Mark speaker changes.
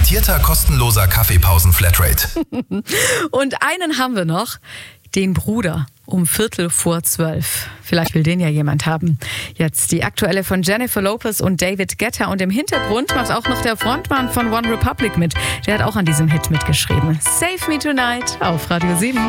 Speaker 1: Garantierter kostenloser Kaffeepausen-Flatrate.
Speaker 2: Und einen haben wir noch, den Bruder um 11:45. Vielleicht will den ja jemand haben. Jetzt die aktuelle von Jennifer Lopez und David Guetta. Und im Hintergrund macht auch noch der Frontmann von One Republic mit. Der hat auch an diesem Hit mitgeschrieben. Save Me Tonight auf Radio 7.